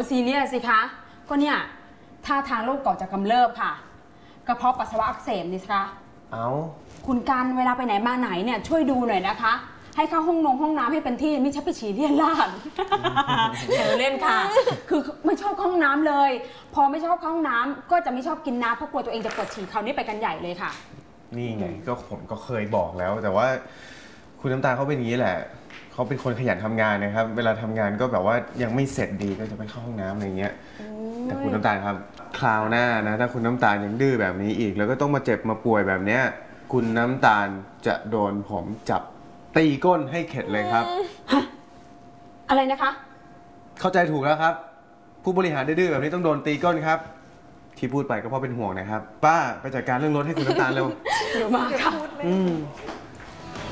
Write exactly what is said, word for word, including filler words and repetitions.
ซีเรียสสิคะก็เนี่ยท่าทางโรคก่อจะกำเริบค่ะกระเพาะปัสสาวะอักเสบนี่สิคะเอาคุณกันเวลาไปไหนมาไหนเนี่ยช่วยดูหน่อยนะคะให้เข้าห้องนงห้องน้ำให้เป็นที่ไม่ใช่ไปฉี่เลี่ยนลาดเดี๋ยวเล่นค่ะคือไม่ชอบเข้าห้องน้ำเลยพอไม่ชอบเข้าห้องน้ำก็จะไม่ชอบกินน้ำเพราะกลัวตัวเองจะปวดฉี่คราวนี้ไปกันใหญ่เลยค่ะนี่ไงก็ผมก็เคยบอกแล้วแต่ว่าคุณน้ำตาลเขาเป็นอย่างนี้แหละเขาเป็นคนขยันทำงานนะครับเวลาทำงานก็แบบว่ายังไม่เสร็จดีก็จะไปเข้าห้องน้ำอะไรเงี้ยแต่คุณน้ำตาลครับคราวหน้านะถ้าคุณน้ำตาลยังดื้อแบบนี้อีกแล้วก็ต้องมาเจ็บมาป่วยแบบเนี้ยคุณน้ำตาลจะโดนผมจับตีก้นให้เข็ดเลยครับอะไรนะคะเข้าใจถูกแล้วครับผู้บริหารดื้อแบบนี้ต้องโดนตีก้นครับที่พูดไปก็เพราะเป็นห่วงนะครับป้าไปจัดการเรื่องรถให้คุณน้ำตาลเร็วเดี๋ยวมาค่ะ